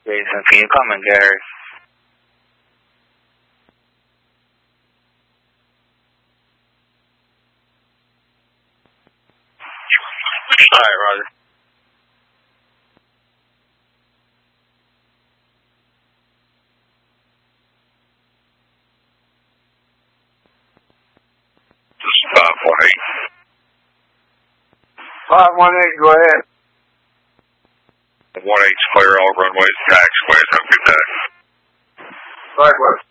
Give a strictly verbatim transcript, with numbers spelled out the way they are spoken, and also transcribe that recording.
Jason, can you come and get her? Alright, Roger. five one eight. five one eight, go ahead. one eight's clear, all runways, taxiways. Have a good day. Likewise.